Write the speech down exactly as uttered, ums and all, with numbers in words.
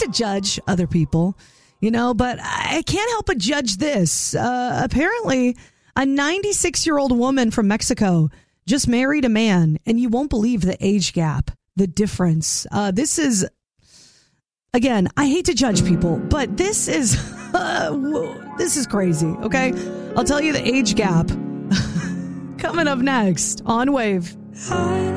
to judge other people, you know, but I can't help but judge this. Uh, apparently, a ninety-six-year-old woman from Mexico just married a man, and you won't believe the age gap, the difference. Uh, this is, again, I hate to judge people, but this is, uh, this is crazy, okay? I'll tell you the age gap coming up next on Wave.